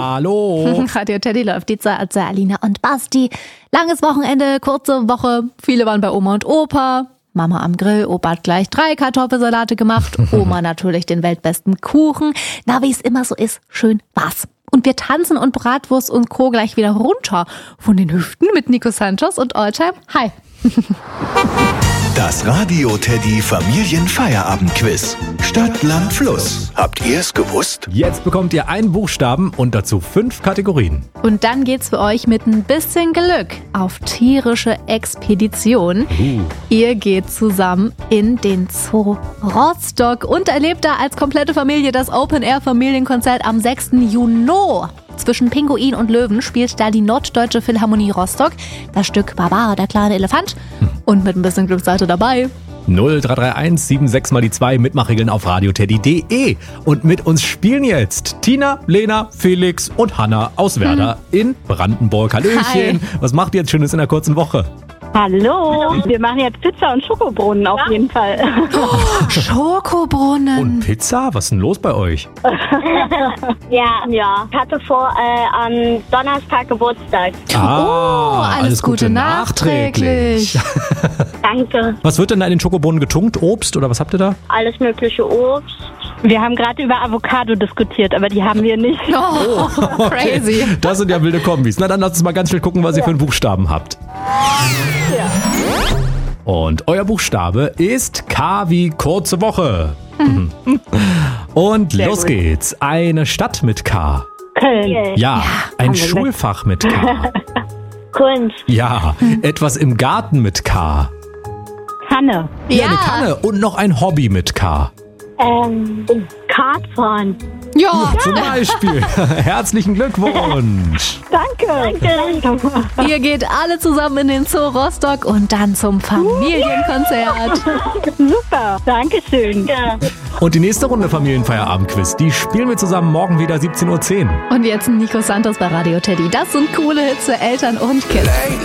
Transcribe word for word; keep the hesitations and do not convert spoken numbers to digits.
Hallo. Radio Teddy läuft die Zeit als Alina und Basti. Langes Wochenende, kurze Woche. Viele waren bei Oma und Opa. Mama am Grill, Opa hat gleich drei Kartoffelsalate gemacht. Oma natürlich den weltbesten Kuchen. Na, wie es immer so ist, schön war's. Und wir tanzen und Bratwurst und Co. gleich wieder runter von den Hüften mit Nico Santos und Alltime. Hi. Das Radio Teddy Familienfeierabend-Quiz. Stadt, Land, Fluss. Habt ihr es gewusst? Jetzt bekommt ihr einen Buchstaben und dazu fünf Kategorien. Und dann geht's für euch mit ein bisschen Glück auf tierische Expedition. Uh. Ihr geht zusammen in den Zoo Rostock und erlebt da als komplette Familie das Open-Air-Familienkonzert am sechsten Juni. Zwischen Pinguin und Löwen spielt da die Norddeutsche Philharmonie Rostock das Stück Baba, der kleine Elefant. Und mit ein bisschen Glück seid ihr dabei. null drei drei eins sieben sechs mal die zwei Mitmachregeln auf radioteddy punkt de. Und mit uns spielen jetzt Tina, Lena, Felix und Hanna aus Werder hm. in Brandenburg. Hallöchen. Hi. Was macht ihr jetzt Schönes in der kurzen Woche? Hallo, wir machen jetzt Pizza und Schokobrunnen auf jeden Fall. Oh, Schokobrunnen. Und Pizza? Was ist denn los bei euch? Ja, ja. Ich hatte vor, äh, am Donnerstag Geburtstag. Ah, oh, alles, alles Gute, Gute nachträglich. Danke. Was wird denn da in den Schokobrunnen getunkt? Obst oder was habt ihr da? Alles mögliche Obst. Wir haben gerade über Avocado diskutiert, aber die haben wir nicht. Oh, oh okay. Crazy. Das sind ja wilde Kombis. Na dann lasst uns mal ganz schnell gucken, was ihr für einen Buchstaben habt. Ja. Und euer Buchstabe ist K wie kurze Woche. Mhm. Und Sehr los gut. geht's. Eine Stadt mit K. Köln. Ja, ja. Ein haben wir Schulfach mit K. Kunst. Ja, etwas im Garten mit K. Kanne. Ja, Ja. eine Kanne. Und noch ein Hobby mit K. Ähm, Kartfahren. Ja. Zum Beispiel. Herzlichen Glückwunsch. Danke. Danke. Ihr geht alle zusammen in den Zoo Rostock und dann zum Familienkonzert. Super. Dankeschön. Ja. Und die nächste Runde Familienfeierabend-Quiz, die spielen wir zusammen morgen wieder siebzehn Uhr zehn. Und jetzt Nico Santos bei Radio Teddy. Das sind coole Hits für Eltern und Kids.